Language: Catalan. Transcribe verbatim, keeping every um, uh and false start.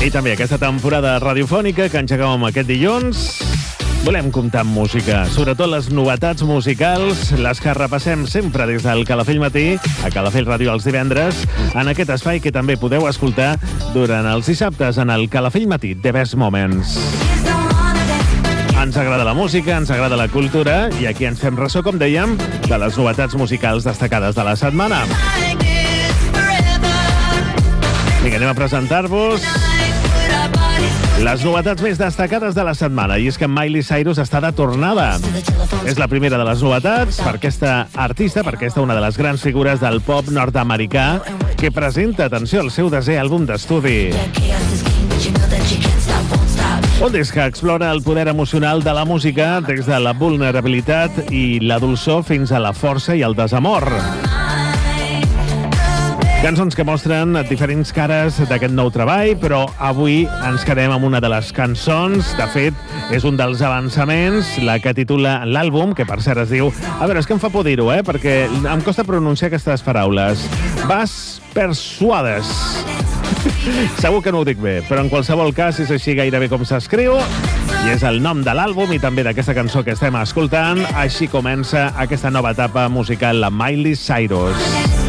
I també aquesta temporada radiofònica que engegàvem aquest dilluns. Volem comptar amb música, sobretot les novetats musicals, les que repassem sempre des del Calafell Matí, a Calafell Ràdio els divendres, en aquest espai que també podeu escoltar durant els dissabtes en el Calafell Matí, The Best Moments. Ens agrada la música, ens agrada la cultura, i aquí ens fem ressò, com dèiem, de les novetats musicals destacades de la setmana. Vinga, anem a presentar-vos les novetats més destacades de la setmana, i és que Miley Cyrus està de tornada. És la primera de les novetats per aquesta artista, per aquesta una de les grans figures del pop nord-americà, que presenta, atenció, el seu desè àlbum d'estudi. Un disc que explora el poder emocional de la música des de la vulnerabilitat i la dolçor fins a la força i el desamor. Cançons que mostren diferents cares d'aquest nou treball, però avui ens quedem amb una de les cançons. De fet, és un dels avançaments, la que titula l'àlbum, que per cert es diu... A veure, és que em fa por dir-ho, eh? Perquè em costa pronunciar aquestes paraules. Vas persuades. Segur que no ho dic bé, però en qualsevol cas és així gairebé com s'escriu, i és el nom de l'àlbum i també d'aquesta cançó que estem escoltant. Així comença aquesta nova etapa musical, la Miley Cyrus.